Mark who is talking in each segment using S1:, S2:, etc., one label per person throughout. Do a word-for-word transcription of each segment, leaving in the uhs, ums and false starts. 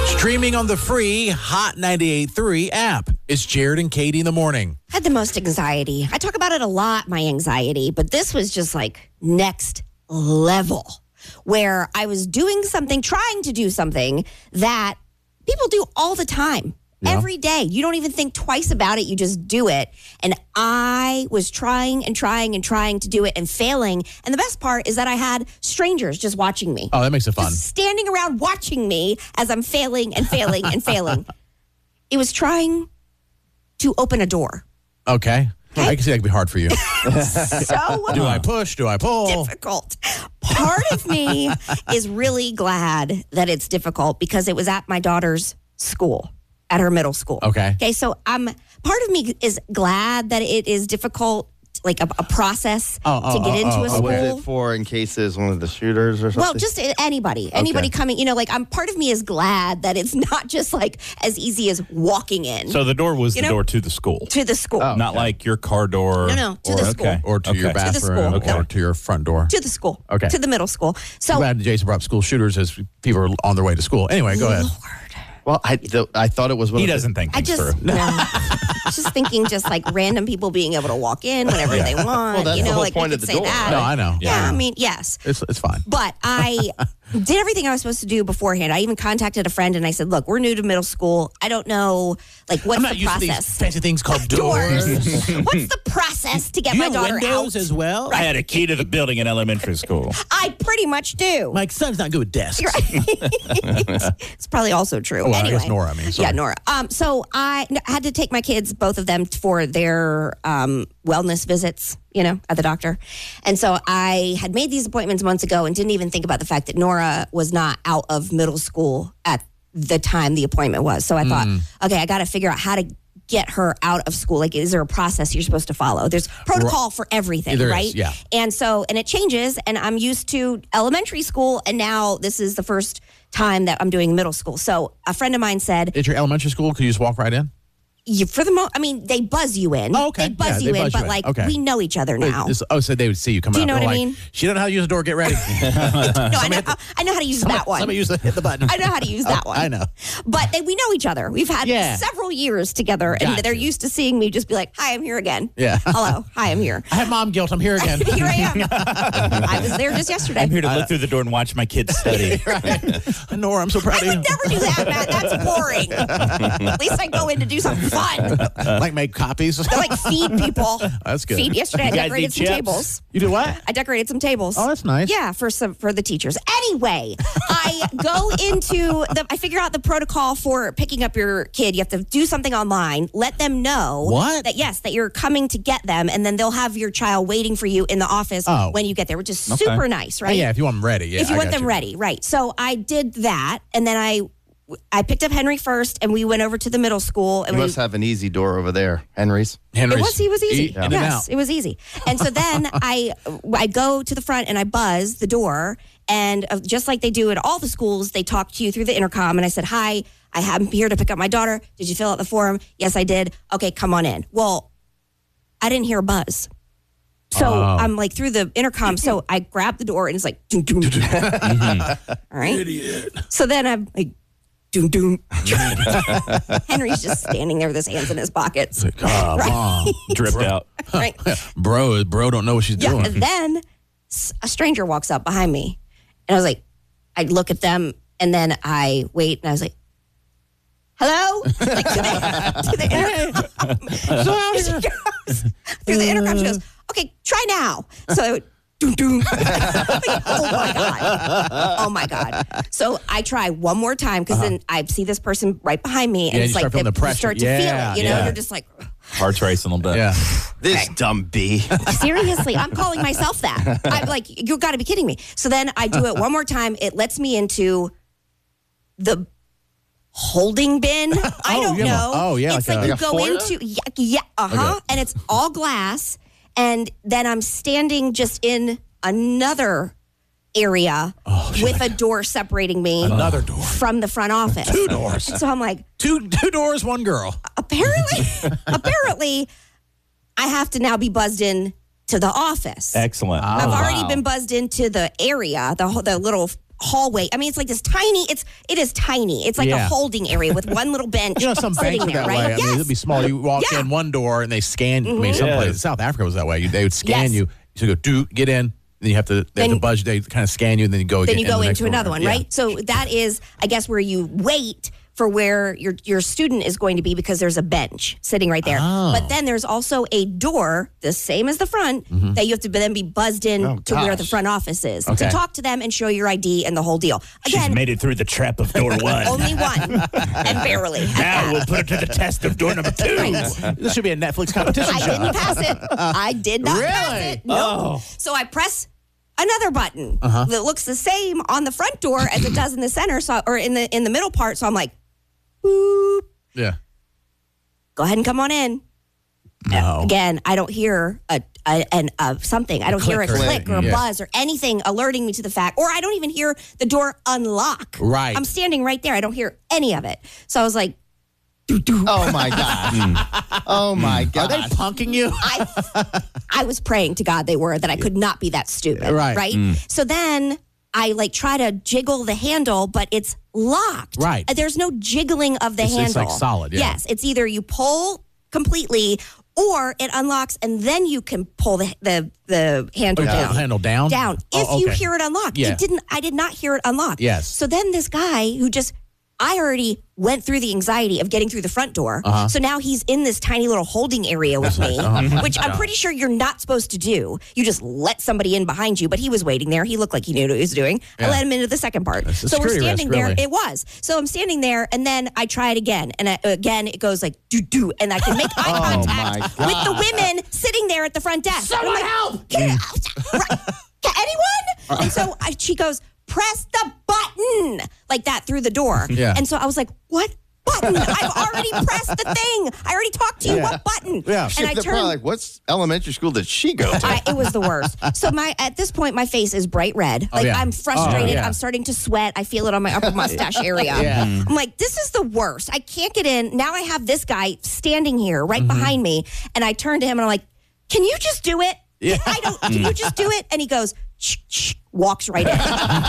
S1: Streaming on the free Hot ninety-eight point three app. It's Jared and Katie in the morning.
S2: I had the most anxiety. I talk about it a lot, my anxiety, but this was just like next level, where I was doing something, trying to do something that people do all the time. Yeah. Every day. You don't even think twice about it. You just do it. And I was trying and trying and trying to do it and failing. And the best part is that I had strangers just watching me.
S1: Oh, that makes it fun.
S2: Just standing around watching me as I'm failing and failing and failing. It was trying to open a door.
S1: Okay.
S2: Okay.
S1: I can see that could be hard for you.
S2: So
S1: do I push? Do I pull?
S2: Difficult. Part of me is really glad that it's difficult because it was at my daughter's school. At her middle school.
S1: Okay.
S2: Okay, so um, part of me is glad that it is difficult, like a, a process
S1: oh, oh,
S2: to get
S1: oh,
S2: into
S1: oh,
S2: a
S1: oh,
S2: school.
S3: Was it for in case it's one of the shooters or something?
S2: Well, just anybody, anybody
S3: Okay.
S2: coming, you know, like I'm part of me is glad that it's not just like as easy as walking in
S4: So the door was
S2: You
S4: the
S2: know?
S4: door to the school,
S2: to the school.
S3: Oh.
S4: not like your car door.
S2: No, no, to
S4: or,
S2: the school.
S4: Okay.
S1: Or to
S4: Okay.
S1: your
S4: To the
S1: bathroom,
S2: school.
S1: or to your front door.
S2: To the school.
S1: Okay.
S2: To the middle school. So,
S1: I'm glad Jason brought up school shooters as people are on their way to school. Anyway, go ahead.
S2: Lord.
S3: Well, I, th- I thought it was one
S4: He
S3: of the-
S4: doesn't think
S2: I
S4: things
S2: just,
S4: through.
S2: no. I was just thinking just like random people being able to walk in whenever they want.
S3: Well, that's
S2: you know,
S3: the whole
S2: like
S3: point
S2: we
S3: of
S2: could
S3: the
S2: say
S3: door.
S2: that.
S1: No, I know.
S2: Yeah,
S4: Yeah.
S2: I mean, yes.
S1: It's it's fine.
S2: But I did everything I was supposed to do beforehand. I even contacted a friend and I said, look, we're new to middle school. I don't know, like, what's
S1: I'm not
S2: the
S1: used to these
S2: process?
S1: fancy things called doors.
S2: What's the process to get
S1: Do you
S2: my
S1: have
S2: daughter
S1: windows
S2: out?
S1: as well?
S4: I had a key to the building in elementary school.
S2: I pretty much do.
S1: My son's not good with desks.
S2: You're right. It's probably also true.
S1: Well, I
S2: anyway.
S1: guess Nora, I mean, sorry.
S2: Yeah, Nora. Um, so I n- had to take my kids, both of them, for their um, wellness visits, you know, at the doctor. And so I had made these appointments months ago and didn't even think about the fact that Nora was not out of middle school at the time the appointment was. So I thought, okay, I got to figure out how to get her out of school. Like, is there a process you're supposed to follow? There's protocol for everything,
S1: There is,
S2: right?
S1: yeah.
S2: And so, and it changes, and I'm used to elementary school, and now this is the first time that I'm doing middle school. So a friend of mine said,
S1: At your elementary school, could you just walk right in?
S2: you, for the most, I mean, they buzz you in.
S1: Oh, okay.
S2: They buzz
S1: Yeah,
S2: you
S1: they
S2: in,
S1: buzz
S2: but
S1: you in.
S2: like,
S1: Okay.
S2: we know each other
S1: Wait,
S2: now.
S1: this- oh, so they would see you coming
S2: Do you
S1: out.
S2: know
S1: They're
S2: what I
S1: like,
S2: mean?
S1: She doesn't know how to use the door. Get ready.
S2: no, I know, I know how to use that one.
S1: Let me use the hit the button.
S2: I know how to use that
S1: Oh,
S2: one.
S1: I know.
S2: But they, we know each other. We've had
S1: Yeah.
S2: several years together, and
S1: Got
S2: they're
S1: you.
S2: used to seeing me just be like, hi, I'm here again.
S1: Yeah.
S2: Hello, hi, I'm here.
S1: I have mom guilt. I'm here again.
S2: Here I am. I was there just yesterday.
S4: I'm here to look through the door and watch my kids study.
S1: right. Nora, I'm so proud
S2: I
S1: of
S2: would
S1: you.
S2: never do that, Matt. That's boring. At least I go in to do something fun.
S1: Like make copies.
S2: To like feed people.
S1: That's good.
S2: Feed. Yesterday I
S4: You guys
S2: decorated
S4: need
S2: some
S4: chips?
S2: tables.
S1: You do what?
S2: I decorated some tables.
S1: Oh, that's nice.
S2: Yeah, for some for the teachers. Anyway, I go into the I figure out the protocol for picking up your kid. You have to do something online, let them know
S1: What?
S2: that yes, that you're coming to get them, and then they'll have your child waiting for you in the office
S1: Oh.
S2: when you get there, which is
S4: Okay.
S2: super nice, right?
S1: Oh, yeah, if you want them ready. Yeah,
S2: if you
S1: I
S2: want
S1: got
S2: them ready, right. So I did that, and then I I picked up Henry first, and we went over to the middle school, and
S3: You
S2: we
S3: must have an easy door over there, Henry's.
S1: Henry's.
S2: It was. He was easy.
S1: E- in and
S2: Yes,
S1: out.
S2: it was easy. And so then I I go to the front and I buzz the door, and uh, just like they do at all the schools, they talk to you through the intercom. And I said, "Hi, I am here to pick up my daughter. Did you fill out the form? Yes, I did. Okay, come on in." Well, I didn't hear a buzz. So
S1: Oh.
S2: I'm like through the intercom. So I grab the door and it's like, doom, doom, doom. All right. Idiot. So then I'm like, doom, doom. Henry's just standing there with his hands in his pockets.
S1: Oh, mom.
S4: Dripped out.
S2: Right.
S1: Bro, bro don't know what she's
S2: Yeah.
S1: doing.
S2: And then s- a stranger walks up behind me. And I was like, I look at them and then I wait and I was like, hello? Like to the, to the intercom. She goes, through the intercom, she goes, okay, try now. So I went, doom, doom. Like, oh my God. Oh my God. So I try one more time because then I see this person right behind me and
S1: Yeah,
S2: it's
S1: you
S2: like
S1: start feeling
S2: the-
S1: the pressure.
S2: you start to
S1: Yeah,
S2: feel it. You know,
S1: yeah.
S2: you're just like,
S4: Heart's racing a little bit.
S1: Yeah.
S3: This dumb bee.
S2: seriously, I'm calling myself that. I'm like, you got to be kidding me. So then I do it one more time. It lets me into the holding bin. I
S1: Oh,
S2: don't
S1: yeah.
S2: know.
S1: Oh, yeah,
S2: It's
S1: like
S2: like,
S1: a-
S2: you
S3: Like a
S2: go
S3: foyer?
S2: into, yeah, yeah uh-huh.
S1: Okay.
S2: And it's all glass. And then I'm standing just in another area with a door separating me
S1: Another door.
S2: from the front office.
S1: Two doors.
S2: And so I'm like,
S1: Two two doors, one girl.
S2: apparently, apparently, I have to now be buzzed in to the office.
S4: Excellent.
S2: I've
S4: Oh,
S2: already
S4: wow.
S2: been buzzed into the area, the whole- the little hallway. I mean, it's like this tiny. It's it is tiny. It's like
S1: Yeah.
S2: a holding area with one little bench.
S1: You know, some
S2: sitting
S1: banks are
S2: there,
S1: that
S2: right?
S1: way. I
S2: Yes.
S1: mean, it'd be small. You walk
S2: Yeah.
S1: in one door and they scan. I mean, some
S4: Yeah.
S1: places, South Africa was that way. You, they would scan
S2: Yes.
S1: you. You go, do get in. Then you have to. They have
S2: Then-
S1: to budge. They kind of scan you, and then you go.
S2: then
S1: again
S2: you go
S1: the next
S2: into another
S1: door.
S2: one,
S1: Yeah.
S2: right? So that is, I guess, where you wait for where your your student is going to be because there's a bench sitting right there.
S1: Oh.
S2: But then there's also a door, the same as the front,
S1: Mm-hmm.
S2: that you have to then be buzzed in
S3: Oh,
S2: to where
S3: gosh.
S2: the front office is
S1: Okay.
S2: to talk to them and show your I D and the whole deal.
S4: She's
S2: Again,
S4: made it through the trap of door one.
S2: only one, and barely. at
S4: Now
S2: that.
S4: we'll put it to the test of door number two.
S1: This should be a Netflix competition
S2: I
S1: show.
S2: didn't pass it. I did not pass
S1: Really?
S2: it. No. So I press another button that looks the same on the front door as it does in the center, so or in the in the middle part. So I'm like, boop.
S1: Yeah.
S2: Go ahead and come on in.
S1: No.
S2: Again, I don't hear a, a an uh, something. I don't hear a
S1: click or
S2: click
S1: anything,
S2: or a
S1: yeah.
S2: buzz or anything alerting me to the fact, or I don't even hear the door unlock.
S1: Right.
S2: I'm standing right there. I don't hear any of it. So I was like,
S3: Oh my god. Oh my
S1: Are
S3: god.
S1: they punking you?
S2: I I was praying to God they were that I could not be that stupid.
S1: Right.
S2: Right.
S1: Mm.
S2: So then I like try to jiggle the handle, but it's locked.
S1: Right.
S2: Uh, There's no jiggling of the
S1: It's- it's,
S2: handle.
S1: like, solid, yeah.
S2: Yes. It's either you pull completely or it unlocks and then you can pull the the, the handle
S1: Oh, you pull
S2: down.
S1: the handle down?
S2: Down.
S1: Oh,
S2: If you
S1: okay.
S2: hear it unlock.
S1: Yeah.
S2: It didn't I did not hear it unlock.
S1: Yes.
S2: So then this guy who just I already went through the anxiety of getting through the front door.
S1: Uh-huh.
S2: So now he's in this tiny little holding area with me,
S1: Uh-huh.
S2: which I'm pretty sure you're not supposed to do. You just let somebody in behind you, but he was waiting there. He looked like he knew what he was doing. I
S1: Yeah.
S2: let him into the second part.
S1: That's a
S2: So we're
S1: security
S2: standing
S1: risk,
S2: there.
S1: really.
S2: It was. So I'm standing there, and then I try it again. And I, again, it goes like, do, do. And I can make eye
S3: Oh,
S2: contact
S3: my
S2: with the women sitting there at the front desk. Someone help! Can, right, can anyone? And so I, she goes, press the button like that through the door.
S1: Yeah.
S2: And so I was like, what button? I've already pressed the thing. I already talked to you.
S1: Yeah.
S2: What button?
S1: Yeah.
S2: And I
S3: They're
S2: turned.
S3: probably like, what elementary school did she go to?
S2: I, it was the worst. So my at this point, my face is bright red. Like
S1: yeah.
S2: I'm frustrated.
S1: Oh, yeah.
S2: I'm starting to sweat. I feel it on my upper mustache area.
S1: Yeah.
S2: I'm like, this is the worst. I can't get in. Now I have this guy standing here right
S1: Mm-hmm.
S2: behind me, and I turn to him and I'm like, can you just do it?
S1: Yeah.
S2: I don't. Can you just do it? And he goes, shh, shh, walks right in.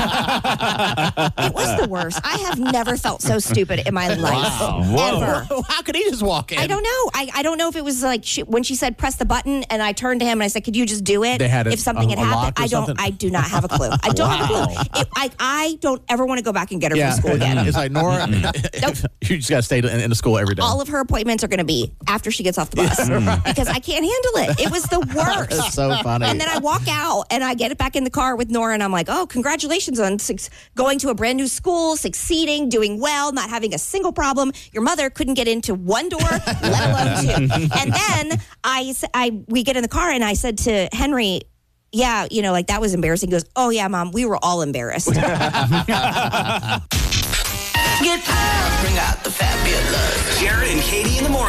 S2: It was the worst. I have never felt so stupid in my life. Ever.
S1: How could he just walk in?
S2: I don't know. I, I don't know if it was like she, when she said press the button, and I turned to him and I said, "Could you just do it?"
S1: They had it
S2: if something
S1: un-
S2: had happened.
S1: unlocked or
S2: I don't.
S1: something?
S2: I do not have a clue. I don't have a clue. It, I I don't ever want to go back and get her
S1: Yeah.
S2: from school again.
S1: It's like, Nora, you just got to stay in, in the school every day.
S2: All of her appointments are going to be after she gets off the bus because I can't handle it. It was the worst.
S1: That's so funny.
S2: And then I walk out and I get it back in the car with Nora and I'm like, oh, congratulations on su- going to a brand new school, succeeding, doing well, not having a single problem. Your mother couldn't get into one door, let alone two. And then I, s- I, we get in the car and I said to Henry, yeah, you know, like that was embarrassing. He goes, oh yeah, Mom, we were all embarrassed.
S5: Get out, bring out the fabulous.
S6: Jared and Katie in the morning.